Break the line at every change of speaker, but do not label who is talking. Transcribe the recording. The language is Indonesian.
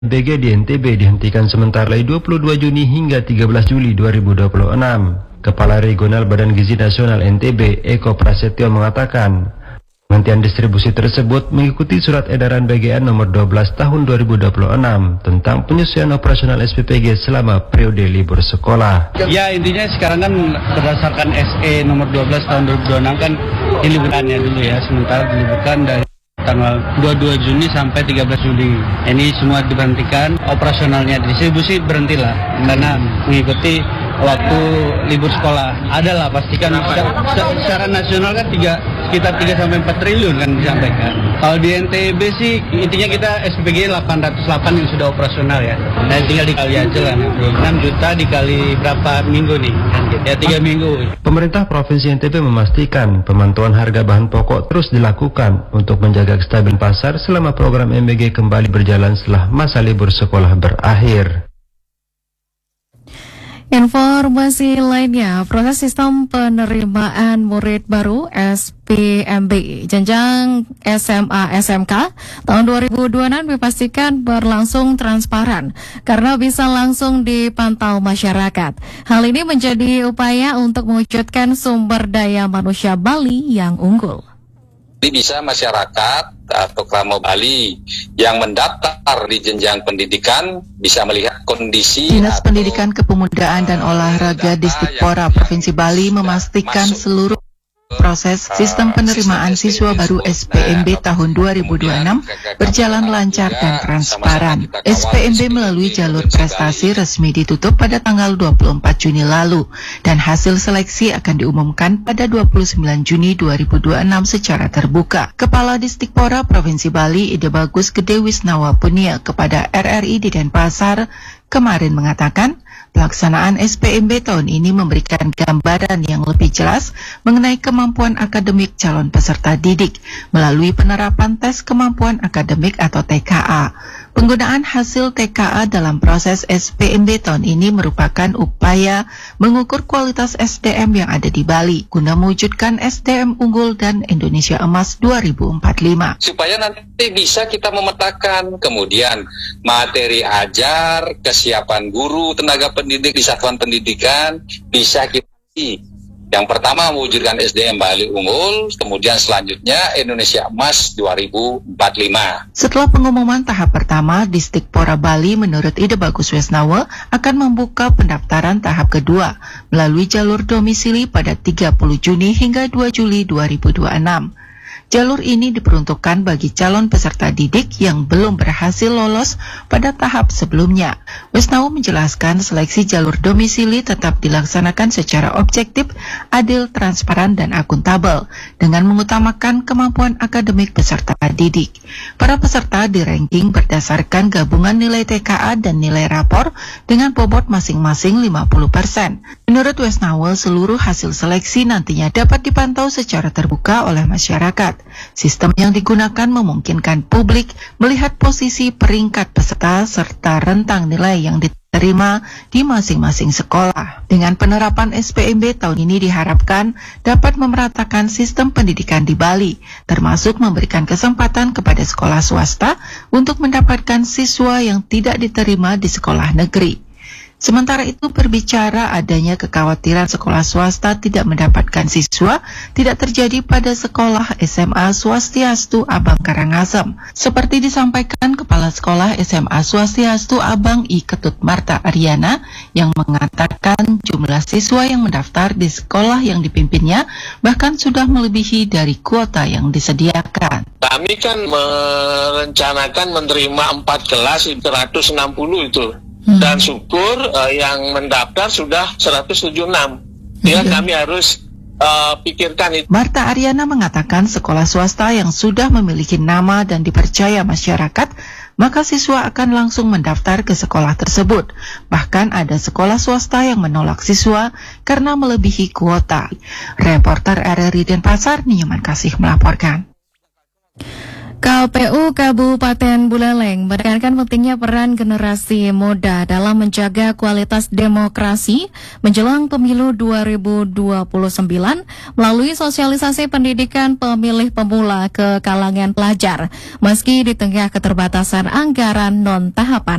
BG di NTB dihentikan sementara dari 22 Juni hingga 13 Juli 2026. Kepala Regional Badan Gizi Nasional NTB, Eko Prasetyo mengatakan, penghentian distribusi tersebut mengikuti surat edaran BGN nomor 12 tahun 2026 tentang penyesuaian operasional SPPG selama periode libur sekolah.
Ya, intinya sekarang kan berdasarkan SE nomor 12 tahun 2026 kan diliburkannya dulu ya, sementara diliburkan dari tanggal 22 Juni sampai 13 Juli. Ini semua diberhentikan, operasionalnya distribusi berhentilah karena mengikuti waktu libur sekolah. Adalah pastikan secara nasional kan sekitar 3-4 triliun kan disampaikan. Kalau di NTB sih intinya kita SPPG 808 yang sudah operasional ya. Dan tinggal dikali aja lah nanti. 6 juta dikali berapa minggu nih? Ya 3 minggu.
Pemerintah Provinsi NTB memastikan pemantauan harga bahan pokok terus dilakukan untuk menjaga kestabilan pasar selama program MBG kembali berjalan setelah masa libur sekolah berakhir.
Informasi lainnya, proses sistem penerimaan murid baru SPMB jenjang SMA SMK tahun 2026 dipastikan berlangsung transparan karena bisa langsung dipantau masyarakat. Hal ini menjadi upaya untuk mewujudkan sumber daya manusia Bali yang unggul.
Bisa masyarakat atau Kramo Bali yang mendaftar di jenjang pendidikan bisa melihat kondisi.
Dinas Pendidikan Kepemudaan dan Olahraga Distikpora Provinsi Bali memastikan seluruh proses sistem penerimaan siswa baru SPMB tahun 2026 berjalan lancar dan transparan. SPMB melalui jalur prestasi resmi ditutup pada tanggal 24 Juni lalu dan hasil seleksi akan diumumkan pada 29 Juni 2026 secara terbuka. Kepala Distikpora Provinsi Bali Ide Bagus Gede Wisnawa Punia kepada RRI di Denpasar kemarin mengatakan, pelaksanaan SPMB tahun ini memberikan gambaran yang lebih jelas mengenai kemampuan akademik calon peserta didik melalui penerapan tes kemampuan akademik atau TKA. Penggunaan hasil TKA dalam proses SPMB tahun ini merupakan upaya mengukur kualitas SDM yang ada di Bali guna mewujudkan SDM unggul dan Indonesia Emas 2045.
Supaya nanti bisa kita memetakan kemudian materi ajar, kesiapan guru, tenaga pendidik di satuan pendidikan bisa kita yang pertama mewujudkan SDM Bali unggul, kemudian selanjutnya Indonesia Emas 2045.
Setelah pengumuman tahap pertama, Distikpora Bali menurut Ide Bagus Wisnawa akan membuka pendaftaran tahap kedua melalui jalur domisili pada 30 Juni hingga 2 Juli 2026. Jalur ini diperuntukkan bagi calon peserta didik yang belum berhasil lolos pada tahap sebelumnya. Wisnawa menjelaskan seleksi jalur domisili tetap dilaksanakan secara objektif, adil, transparan, dan akuntabel dengan mengutamakan kemampuan akademik peserta didik. Para peserta di-ranking berdasarkan gabungan nilai TKA dan nilai rapor dengan bobot masing-masing 50%. Menurut Wisnawa, seluruh hasil seleksi nantinya dapat dipantau secara terbuka oleh masyarakat. Sistem yang digunakan memungkinkan publik melihat posisi peringkat peserta serta rentang nilai yang diterima di masing-masing sekolah. Dengan penerapan SPMB tahun ini diharapkan dapat memeratakan sistem pendidikan di Bali, termasuk memberikan kesempatan kepada sekolah swasta untuk mendapatkan siswa yang tidak diterima di sekolah negeri. Sementara itu, berbicara adanya kekhawatiran sekolah swasta tidak mendapatkan siswa tidak terjadi pada sekolah SMA Swastiastu Abang Karangasem. Seperti disampaikan Kepala Sekolah SMA Swastiastu Abang I Ketut Marta Aryana yang mengatakan jumlah siswa yang mendaftar di sekolah yang dipimpinnya bahkan sudah melebihi dari kuota yang disediakan.
Kami kan merencanakan menerima 4 kelas 160 itu. Dan syukur yang mendaftar sudah 176. Ya, kami harus pikirkan itu.
Marta Aryana mengatakan sekolah swasta yang sudah memiliki nama dan dipercaya masyarakat, maka siswa akan langsung mendaftar ke sekolah tersebut. Bahkan ada sekolah swasta yang menolak siswa karena melebihi kuota. Reporter RRI Denpasar, Ninyaman Kasih melaporkan.
KPU Kabupaten Buleleng menekankan pentingnya peran generasi muda dalam menjaga kualitas demokrasi menjelang pemilu 2029 melalui sosialisasi pendidikan pemilih pemula ke kalangan pelajar, meski di tengah keterbatasan anggaran non-tahapan.